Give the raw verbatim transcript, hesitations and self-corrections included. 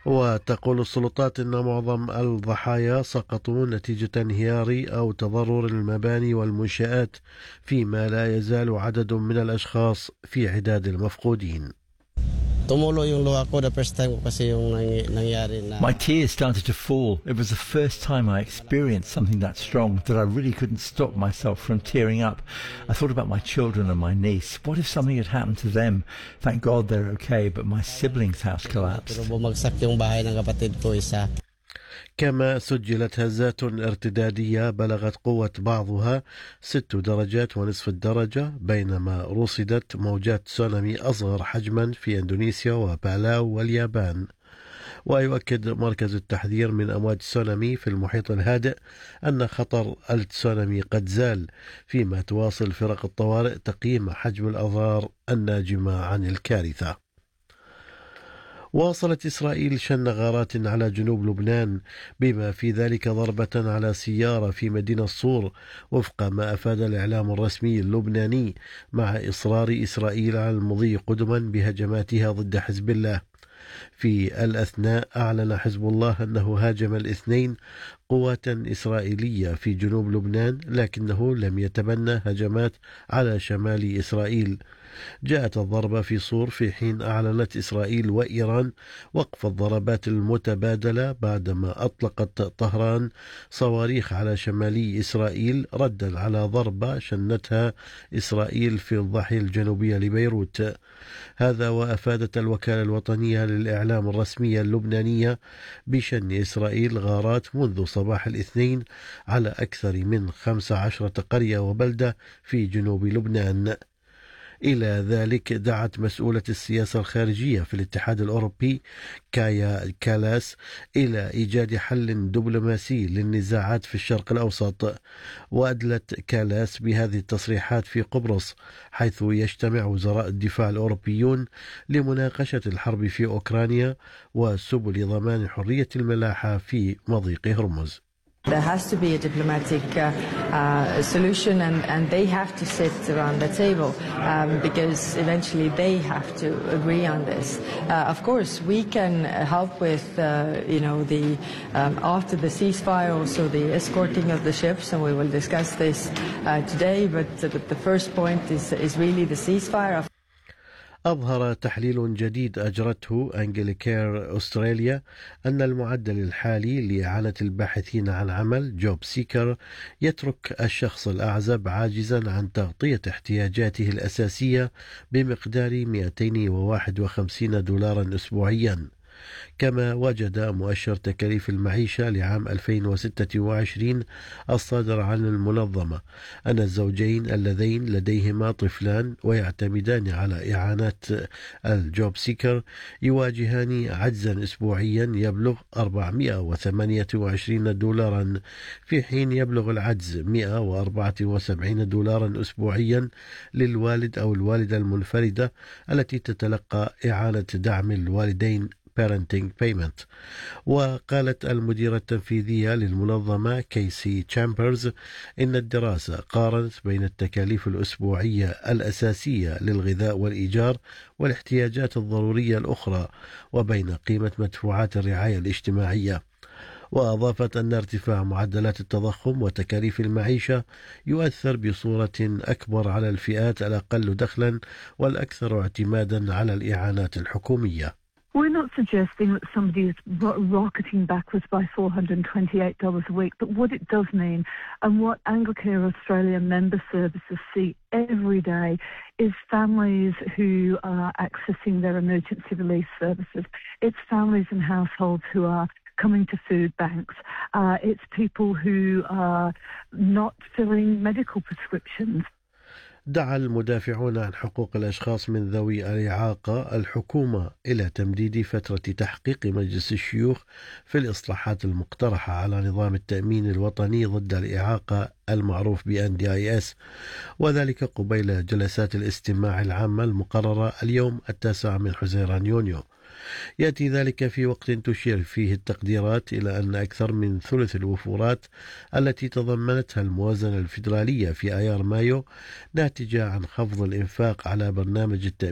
وتقول السلطات إن معظم الضحايا سقطوا نتيجة انهيار أو تضرر المباني والمنشآت، فيما لا يزال عدد من الأشخاص في عداد المفقودين. My tears started to fall. It was the first time I experienced something that strong that I really couldn't stop myself from tearing up. I thought about my children and my niece. What if something had happened to them? Thank God they're okay, but my siblings' house collapsed. كما سجلت هزات ارتدادية بلغت قوة بعضها ست درجات ونصف الدرجة، بينما رصدت موجات تسونامي أصغر حجما في إندونيسيا وبالاو واليابان. ويؤكد مركز التحذير من أمواج التسونامي في المحيط الهادئ أن خطر التسونامي قد زال، فيما تواصل فرق الطوارئ تقييم حجم الأضرار الناجمة عن الكارثة. واصلت إسرائيل شن غارات على جنوب لبنان، بما في ذلك ضربة على سيارة في مدينة صور، وفق ما أفاد الإعلام الرسمي اللبناني، مع إصرار إسرائيل على المضي قدما بهجماتها ضد حزب الله. في الأثناء أعلن حزب الله أنه هاجم الاثنين قوات إسرائيلية في جنوب لبنان، لكنه لم يتبنى هجمات على شمال إسرائيل. جاءت الضربة في صور في حين أعلنت إسرائيل وإيران وقف الضربات المتبادلة بعدما أطلقت طهران صواريخ على شمالي إسرائيل ردا على ضربة شنتها إسرائيل في الضاحية الجنوبية لبيروت. هذا وأفادت الوكالة الوطنية للإعلام الرسمية اللبنانية بشن إسرائيل غارات منذ صباح الاثنين على أكثر من خمس عشرة قرية وبلدة في جنوب لبنان. إلى ذلك دعت مسؤولة السياسة الخارجية في الاتحاد الأوروبي كايا كالاس إلى إيجاد حل دبلوماسي للنزاعات في الشرق الأوسط. وأدلت كالاس بهذه التصريحات في قبرص، حيث يجتمع وزراء الدفاع الأوروبيون لمناقشة الحرب في أوكرانيا وسبل ضمان حرية الملاحة في مضيق هرمز. There has to be a diplomatic uh, uh, solution, and, and they have to sit around the table um, because eventually they have to agree on this. Uh, of course, we can help with, uh, you know, the um, after the ceasefire, also the escorting of the ships, and we will discuss this uh, today. But, uh, but the first point is is really the ceasefire. أظهر تحليل جديد أجرته أنجليكير أستراليا أن المعدل الحالي لإعانة الباحثين عن عمل جوب سيكر يترك الشخص الأعزب عاجزا عن تغطية احتياجاته الأساسية بمقدار مئتين وواحد وخمسين دولارا أسبوعيا. كما وجد مؤشر تكاليف المعيشة لعام ألفين وستة وعشرين الصادر عن المنظمة أن الزوجين اللذين لديهما طفلان ويعتمدان على إعانات الجوب سيكر يواجهان عجزا أسبوعيا يبلغ أربعمئة وثمانية وعشرين دولارا، في حين يبلغ العجز مئة وأربعة وسبعين دولارا أسبوعيا للوالد أو الوالدة المنفردة التي تتلقى إعانة دعم الوالدين parenting payment. وقالت المديرة التنفيذية للمنظمة كيسي تشامبرز إن الدراسة قارنت بين التكاليف الأسبوعية الأساسية للغذاء والإيجار والاحتياجات الضرورية الأخرى وبين قيمة مدفوعات الرعاية الاجتماعية. وأضافت أن ارتفاع معدلات التضخم وتكاليف المعيشة يؤثر بصورة أكبر على الفئات الأقل دخلا والأكثر اعتمادا على الإعانات الحكومية. We're not suggesting that somebody is ro- rocketing backwards by four hundred twenty-eight dollars a week, but what it does mean, and what Anglicare Australia member services see every day, is families who are accessing their emergency relief services. It's families and households who are coming to food banks. Uh, it's people who are not filling medical prescriptions. دعا المدافعون عن حقوق الأشخاص من ذوي الإعاقة الحكومة إلى تمديد فترة تحقيق مجلس الشيوخ في الإصلاحات المقترحة على نظام التأمين الوطني ضد الإعاقة المعروف ب إن دي آي إس، وذلك قبيل جلسات الاستماع العامة المقررة اليوم التاسع من حزيران يونيو. يأتي ذلك في وقت تشير فيه التقديرات إلى أن أكثر من ثلث الوفورات التي تضمنتها الموازنة الفيدرالية في آيار مايو ناتجة عن خفض الإنفاق على برنامج التأمين